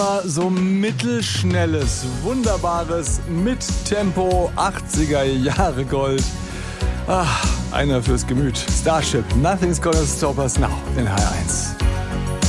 So mittelschnelles, wunderbares Mittempo 80er Jahre Gold. Ach, einer fürs Gemüt. Starship, Nothing's Gonna Stop Us Now in HR1.